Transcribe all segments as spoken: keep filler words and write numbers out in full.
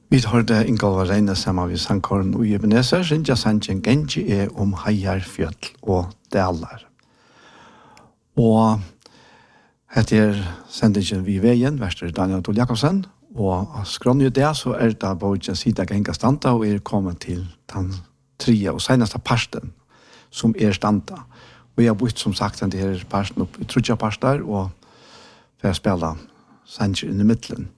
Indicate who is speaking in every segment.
Speaker 1: Vi hørte Ingolva Reine sammen med Sankåren og Ebenezer, Rinja Sanchen Genji er om heier, fjøtl og dalar. Og etter sendingen vi veien, verster Daniel Tol Jakobsen, og skrånne det så er det både sida genga standa, og er kommet til den tredje og seneste parsten, som er standa. Og jeg har bytt som sagt den her parsten opp i trutja parstar, og for å spille Sanchen inn i midtelen.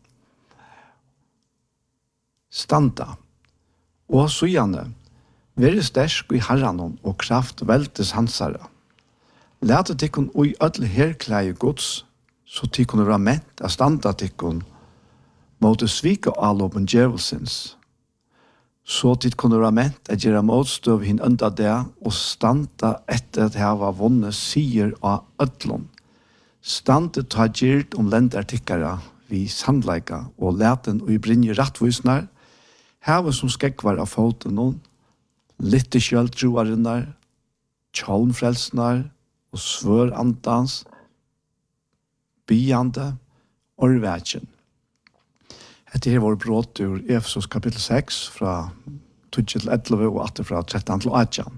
Speaker 1: Standa, og så gjerne, være stersk i herranon og kraft veltes hansara. Lete tikkun ui ødel herkleie gods, så tikkun være ment av standa tikkun, måtte svika allopen djevelsins. Så tikkun være ment av gjøre motstøv hinn unda det, og standa etter at hava vunne sier av ødlon. Standa ta gyrt om lendartikkara vi sandleika, og leten ui brinje rattvisnar, hava som skekvar av foten noen, litte kjøltruarinnar, tjolmfrelsnar og svør andans, byande, orvætjen. Hette her var brått ur Efesos kapittel seks, fra tolv til elleve og atter fra tretton til atten.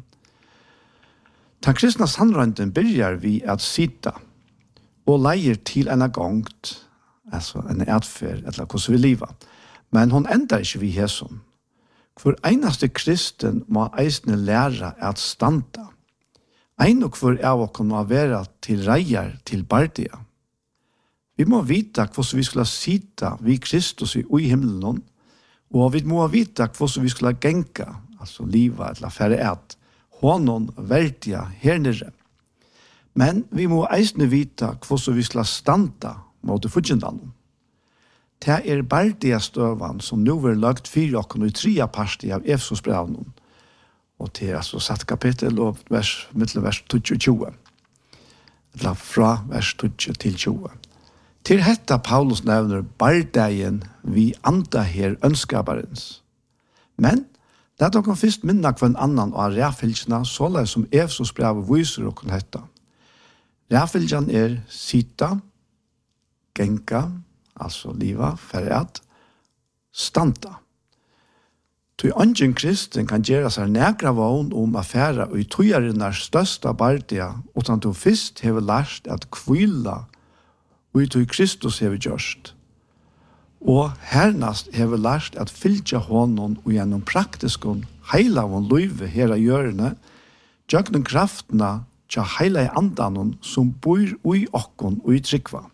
Speaker 1: Den kristna sannrønden byrjar vi at sita, og leier til en gongt, altså en atfer, eller hvordan vi liva. Men hon endar ikke vi hæsson. Hvor einaste kristen må eisne læra at standa. Ein og hvor av oss må være til reier til bardia. Vi må vita hvordan vi skulle sita vi Kristus i ui himmelen, og vi må vita hvordan vi skulle genka, altså liva eller færre et, honom verdia her nere. Men vi må eisne vita hvordan vi skulle standa mot fudgendanen. Det er bardia støvan som nå er lagt fire okken i trea parti av Efesos brevnen. Og det er altså satt kapittel og vers, mittel vers tjue tjue. Eller fra vers tjue til tjue. Til hetta Paulus nevner bardaien vi anda her ønskabarens. Men det er dere først minna hver en annan av ræfylgjena, såleis som Efesos brev viser okken hetta. Ræfylgjen er sita, genka, altså liva, ferret, standa. Tui ungen kristen kan gjøre seg nekra vogn om affæra og i tøyarinnar størsta bardia, utan du fyrst hever lært at kvila og i tøy Kristus hever gjørst. Og hernast hever lært at fylgja honom og gjennom praktiskon heila von løyve her av gjørende, gjøgnen kraftna tja heila i andanon som bor ui okkon og i trykva.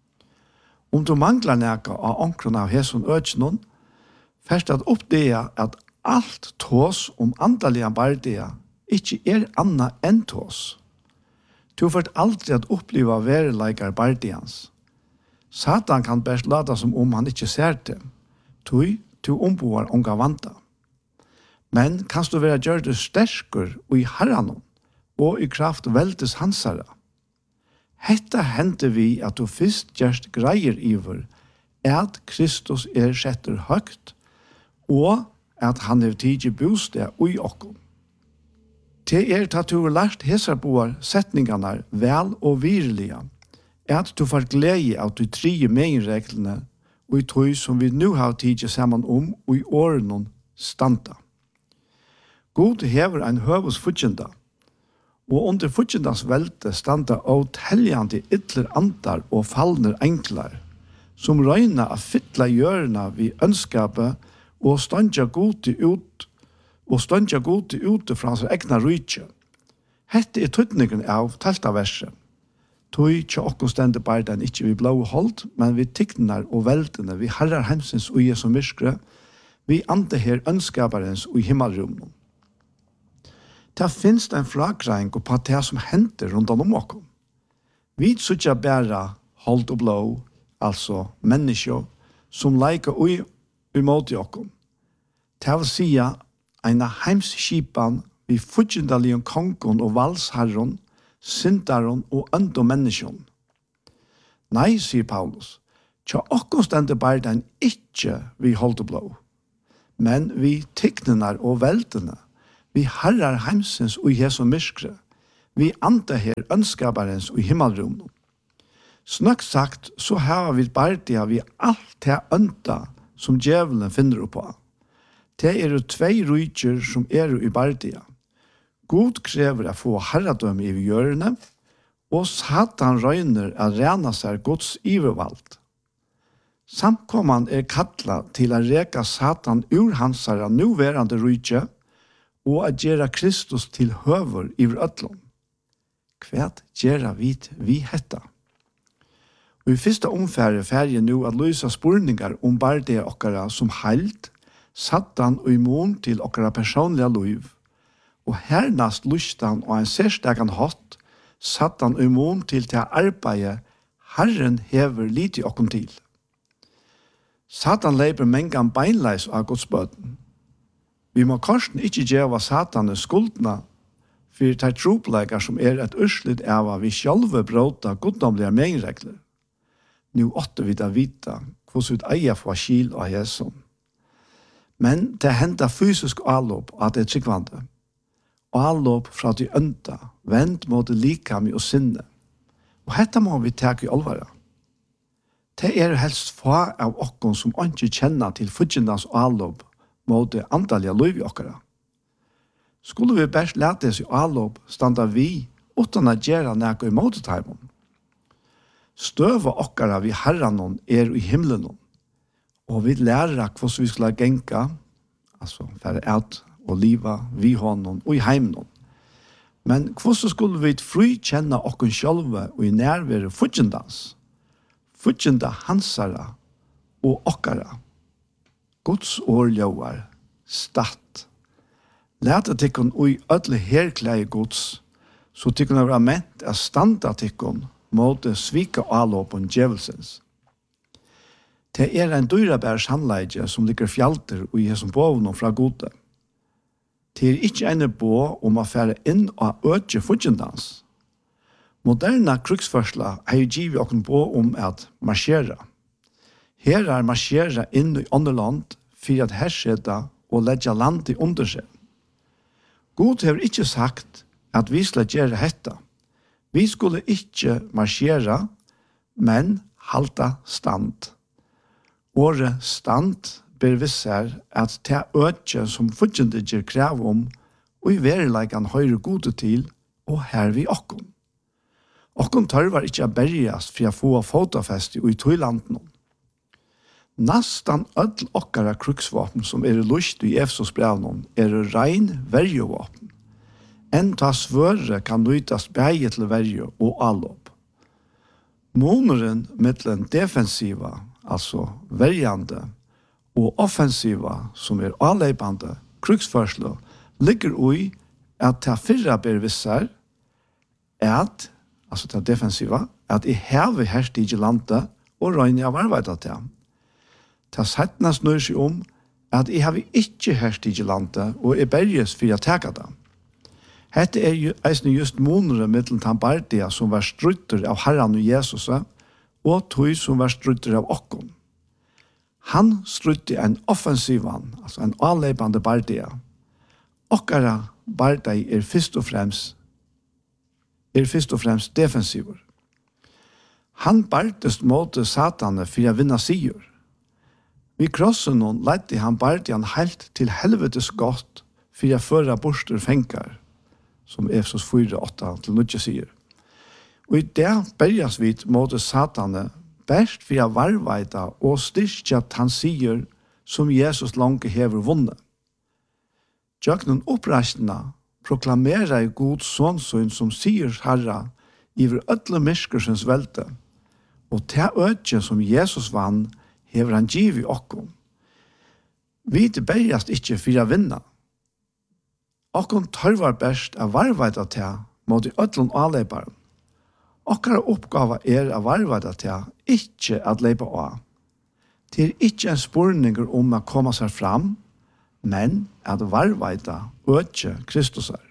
Speaker 1: Om du manglar neka av onkron av hesson øknon, først at oppdea at alt tås om andalige bardia ikke er anna enn tås. Du får aldri at oppliva verleikar bardians. Satan kan best lada som om han ikke ser det. Tui, tu omboar unga vanta. Men kan du være gjør det sterkur og i herranon, og i kraft veldes hansara. Hetta hente vi at du fyrst gjerst greier iver at Kristus er setter høgt og at han er tidlig bosted ui okkom. Det er at du har lært hesarboar setningarna vel og virlige, at du får glede av de tre meginreglene og i tog som vi nu har tidlig sammen om og i årene standa. God hever ein høvus fudgjenda, og under fudgjendans velte standa av teljande ytler andar og fallner enklar, som røyna av fytla gjørna vi ønskapet og standja gode ut, og standja gode ute fra hans egna rydtje. Hette er tøytningen av telta verset. Tøy tja okko stende barden ikkje vi blå hold, men vi tikknar og veltene, vi herrar hemsens og Jesu myskre, vi ande her ønskaparens og himmelrummen. Det finnes en flagreing på det som henter rundt om okkom. Vi sutja bæra hold og blå, altså mennesker, som leika ui imot okkom. Det vil sija eina heimskipan vi fudgjendalion kongon og valsherron, syndaron og øndo menneskjon. Nei, sier Paulus, tja okkom stende barden ikkje vi hold og blå, men vi tikknenar og veltene, vi herrar heimsens og Jesu myskre, vi anda her ønskabarens og himmelrummen. Snakk sagt, så har vi bardia vi alt det ønda som djevelen finner på. Det er jo tvei rujtjer som er i bardia. God krever å få herredømme i hjørne, og Satan røyner å rena seg Guds ivervalgt. Samkomman er kattlet til å reka Satan ur hansara nuverande rujtje, og å gjøre Kristus til høver iver øtlom. Kvært gjøre vi vi hetta. Og i første omfære færger nå at løse spurningar om bare det okkara som heilt, Satan og immun til okkara personlige liv, og hernast lustan og en særstegan hatt, Satan og immun til til arbeidet Herren hever lite okkom til. Satan leiper mengan beinleis av Guds bøten. Vi må korsen ikke gjøre Satan skuldna for de tropleikar som er et urslit av at vi sjálve bråta goddomlige meginregler. Nå åtte vi da vita hvordan vi eier for skil av Jesus. Men det hender fysisk avlåp at det er tryggvande. Avlåp fra de ønta, vend mot det likami og sinne. Og dette må vi take i alvara. Det er helst få av okkon som ikke kjenner til fudgjendans avlåp mot det antallige liv i okkara. Skulle vi best lete oss i avlåp, standa vi utan å gjøre nægå i måteteimen. Støva okkara vi herranon er i himmelen, og vi lærer hvordan vi skal genka, altså færre ut og liva vi honom og i heimen. Men hvordan skulle vi fri kjenne okkon sjálve og i nærvære fudgjendans? Fudgjenda hansara og okkara. Guds årljøvar, statt. Læta tikkun ui ødle herklæge Guds, så tikkun er ment a standa tikkun mot svika alåpen djevelsens. Det er en dyrabær sannleidje som ligger fjalter og i hesson bovnum fra gode. Det er ikke en bo om å fære inn og øke fudgjendans. Moderna kruksførsla har jo givet okken på om at marsjera. Her er marsjera inn i underland for at herseta og leggja land i under seg. God har ikke sagt at vi skal gjøre dette. Vi skulle ikke marsjera, men halta stand. Åre stand ber visser at det øke som fudgjende gjør krav om, og i verilegan høyre gode til, og her vi okkon. Okkon tørvar ikke å berjas for å få fotafest i tøylanden. Nastan öll okkara kruksvapen som er lust i Efesos brevnon er rein verjevåpen. En ta svøre kan nøytas bæge til verje og allop. Måneren mittlen defensiva, altså verjande, og offensiva, som er avleipande, kruksførslo, ligger ui at ta fyrra ber vissar, at, altså ta defensiva, at i hever herst i landet og røyne av arbeida til. Ta settene snur seg om at jeg har ikke herst i landet og er berges for å teka det. Hette er jo eisne just monere mittel Tambardia som var strutter av Herren og Jesus og tog som var strutter av okkon. Han strutte en offensivan, altså en avleipande bardia. Okkara bardai er først og fremst er først og fremst defensiver. Han bardest mot satane for å vinne sigur. Vi krossen hon leidde han bardian helt til helvetes godt for å føre borster fenkar, som Efesos fire åtta til nødje sier. Og i det berjas vi mot satane best for å varveida og styrkja at han sier som Jesus langt hever vunnet. Jøknen oppreistina proklamerer god sånsyn som sier herra iver ødle myrskersens velte, og til ødje som Jesus vann hever han giv i okkom. Vi berjast ikkje for å vinne. Okkom tørvar best av varveida til mot i ødlun avleiparen. Okkara oppgave er å varveida til ikkje at leipa av. Det er ikkje en spurninger om å komme seg fram, men at varveida ødje Kristus er.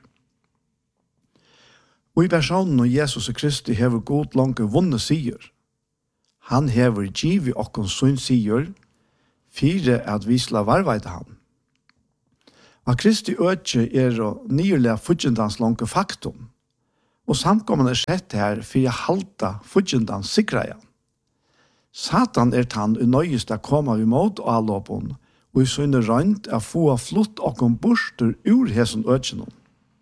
Speaker 1: Og i personen og Jesus og Kristi hever god langt vunnet sier. Han hever givet okkon sunn sier, fire at vi skal varveida han. Av Kristi ødje er å nyerlega fudgjendans langt faktum, og samkommende er sett her for å halta fudgjendans sikreia. Satan er tann i nøyest å komme vi mot allåpen, og i sønne rønt å få flott okkom borster ur hesen øtjennom.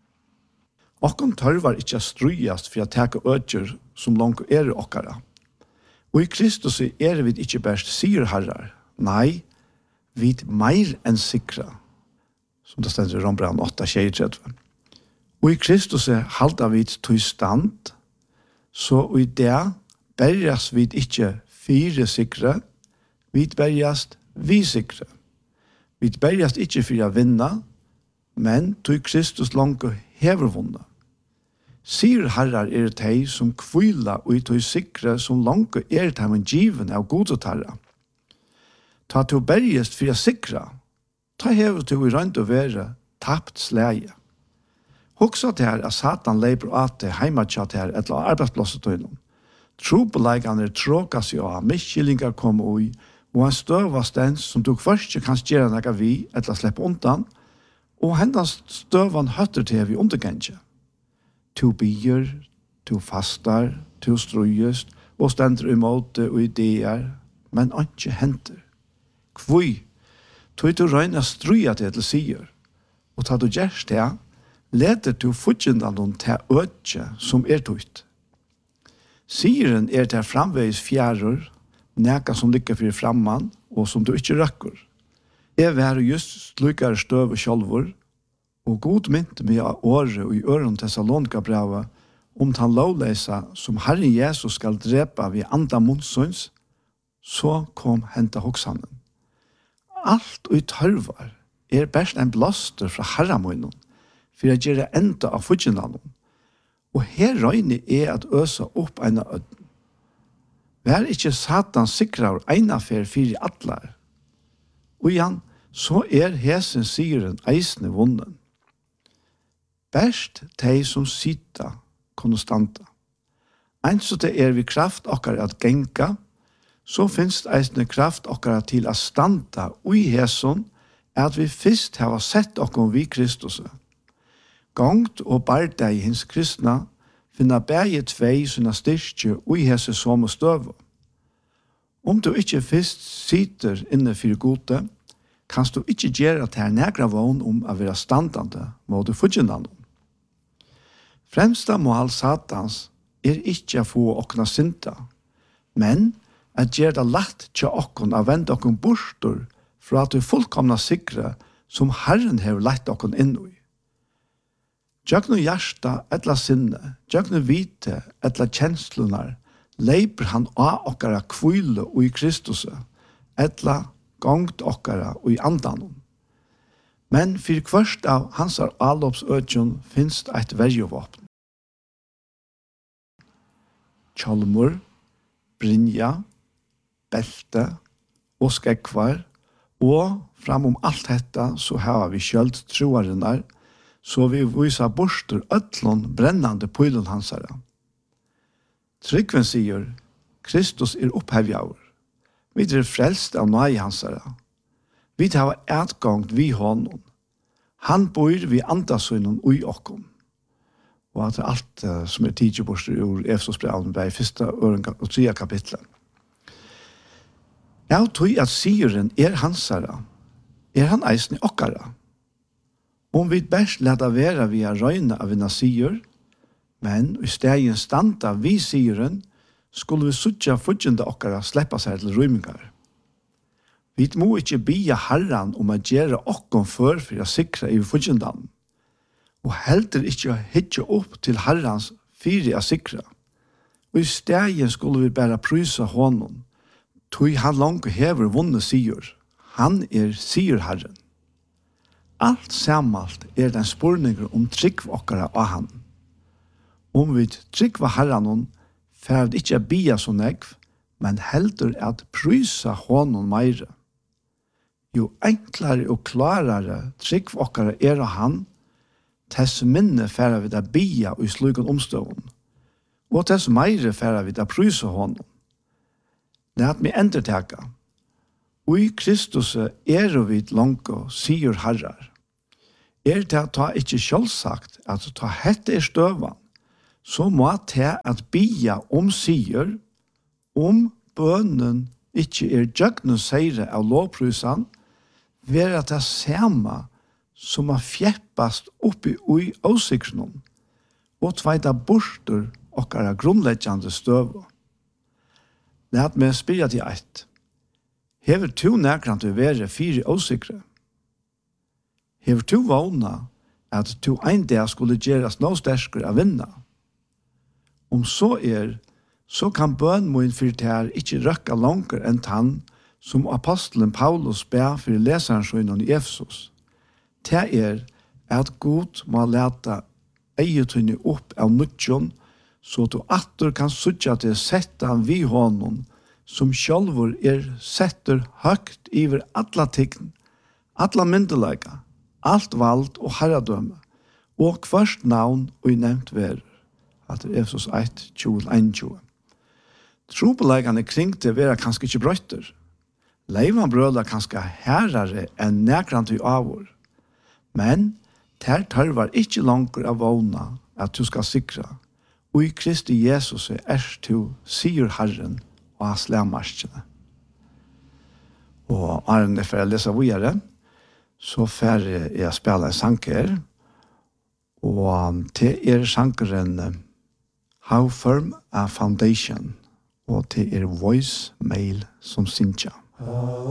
Speaker 1: Okkom tørvar ikkje strøyast for å teke øtjer som langt er okkara. Og i Kristus er vi ikkje best sier herrar, nei, vi er meir enn sikra, som det stender i Rombrand åtta tjuetre. Og i Kristus halda vi til stand, så i det berjas vi ikkje fire sikre, vi berjas vi sikre. Vi berjas ikkje for å vinne, men til Kristus langt hever vunnet. Sier herrar er tei som kvila og i tog sikre som langt er tei men given av gode tarra. Ta til bergest for å sikre, ta hever til i rønt å være tapt sleie. Hoksa til her at Satan leiber at det heimatja til her et eller arbeidsplosset til noen. Tropelegane tråka seg av, miskyllingar kom ui, og en støvast den som du først ikke kan gjøre noe vi eller slippe undan, og hendans støvan høtter til vi undergjenje. To bier, to fastar, to strøyest, og stender imot og ideer, men ikke henter. Kvui, tog du røyna strøya til til sier, og ta du gjerst det, leder du futjendan til øtje som er tøyt. Sieren er til framveis fjærer, neka som ligger for framman, og som du ikke røkker. Jeg var just slukere støv og kjolvor, og god mynte meg av året og i øren til Salonika brevet om han lovleisa som Herren Jesus skal drepa ved andre munnsøns, så kom henta hoksanen. Alt og i tørvar er best en blaster fra herramunnen, for å gjøre enda av fudgenanen. Og her røyne er at øsa opp eina øden. Vær ikke Satan sikrar eina fer fire atlar. Og igjen, så er hesen sigeren eisne vunnen. Best de som sita konstanta. Eins og det er vi kraft okkar at genka, så finnes det eisne kraft okkar til at standa ui heson, at vi fyrst hava sett okkom vi Kristus. Gongt og barda i hins kristna, finna bæge tvei sina styrkje ui hese som og støv. Om du ikkje fyrst sitter inne fyrir gode, kanst du ikkje gjere til her negra vogn om å være standande mot fudgendanum. Fremsta mål Satans er ikkje å få okna synta, men at gjøre det lagt til okkon å vende okkon borster fra at du fullkomna sikre som Herren har lagt okkon inn i. Gjøkno hjärsta etla sinne, gjøkno vite etla kjenslunar, leiper han av okkara kvile og i Kristus, etla gongt okkara og i andanon. Men for kvørst av hans allopsøtjon finnes det et verjevåpen. Kjolmur, brinja, belte og skekvar, og framom alt dette så har vi kjølt troarinnar, så vi viser borster øtlån brennande pøylen hansara. Trykven sier, Kristus er opphevjaur. Vi er frelst av nøy hansara. Vi tar etgångt vi honom. Han bor vi andasønnen ui okkom. Og at det er alt uh, som er tidseborster ur Efesos brev i første og tredje kapitlet. Jeg tror at sigeren er hansara, er han eisen i okkara. Om vi best leta vera via røyne av en siger, men i stegen standa vi sigeren, skulle vi suttja fudgjende okkara sleppa seg til rymingar. Vi må ikke bia Herren om å gjøre okkom for for å sikre i fudgjendan, og heldur ikke å hitje opp til Herrens fire å sikre. Og i stegen skulle vi bare prysa honom, tog han langt hever vunne sier. Han er sier Herren. Alt sammalt er den spurninger om trygg okkara av han. Om vi trygg var Herren, for at ikke bia så negv, men heldur at prysa honom meire. Jo enklare og klarare trygg okkara er av han, tess minne færa vi da bia og i slugen omstøvun, og tess meire færa vi da prysa honom. Læt meg enderteka. Ui Kristus er vi langt, sier Herrar. Er det at ta ikke sjølsagt at ta hette er støvan, så må ta at bia om sier, om bønnen ikke er djøgnet seire av lovprysan, være det samme som har fjeppast oppi ui åsikren og tveita borster okkara grunnleggjande støv. Læt meg spyrja til eit. Hever tu nærkrant å være fire åsikre? Hever tu vana at tu ein dag skulle gjerast no sterskere av vinna? Om så er, så kan bøn min fyrtær ikkje røkka langer enn tann som apostelen Paulus ber for leseren sjøynen i Efesos. Det er at Gud må leta eietøyne opp av nødjon, så du atter kan sutja til setta vi honom, som sjálfur er setter høgt iver alla tign, alla myndelega, alt vald og herradømme, og hverst navn og nevnt ver, at det er Efesos ett, tjue til einogtjue. Trobelegane kring det vera kanskje ikke brøyter. Leivan brøla kanskje herrare enn nekrant i avår. Men ter tørvar ikke langer av vågna at du skal sikra. Og i Kristi Jesus er du, sier Herren, og har slemmarskene. Og Arne, for jeg leser videre, så får jeg spille en sanker, og til er sankeren How Firm a Foundation, og til er Voice Mail som synger.